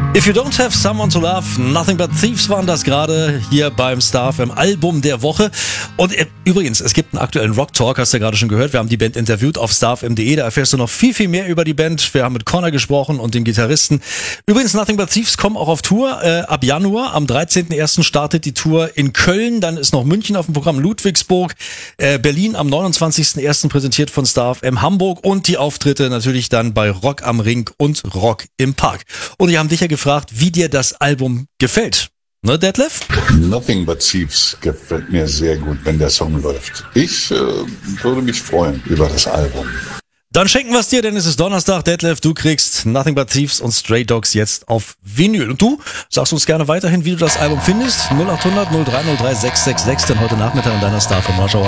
If You Don't Have Someone to Love, Nothing But Thieves waren das gerade hier beim Star FM Album der Woche. Und übrigens, es gibt einen aktuellen Rock Talk, hast du ja gerade schon gehört. Wir haben die Band interviewt auf starfm.de, da erfährst du noch viel, viel mehr über die Band. Wir haben mit Connor gesprochen und dem Gitarristen. Übrigens, Nothing But Thieves kommen auch auf Tour ab Januar. Am 13.01. startet die Tour in Köln, dann ist noch München auf dem Programm, Ludwigsburg, Berlin am 29.01. präsentiert von Star FM, Hamburg und die Auftritte natürlich dann bei Rock am Ring und Rock im Park. Und die haben dich ja gefragt, wie dir das Album gefällt. Ne, Detlef? Nothing But Thieves gefällt mir sehr gut, wenn der Song läuft. Ich würde mich freuen über das Album. Dann schenken wir es dir, denn es ist Donnerstag. Detlef, du kriegst Nothing But Thieves und Stray Dogs jetzt auf Vinyl. Und du sagst uns gerne weiterhin, wie du das Album findest. 0800 0303 666, denn heute Nachmittag in deiner Star von Warschau.